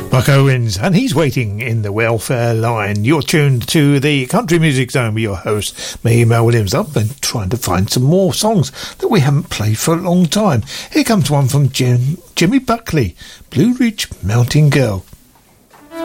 Buck Owens, and he's waiting in the welfare line. You're tuned to the Country Music Zone with your host, me, Mel Williams. I've been trying to find some more songs that we haven't played for a long time. Here comes one from Jimmy Buckley, Blue Ridge Mountain Girl.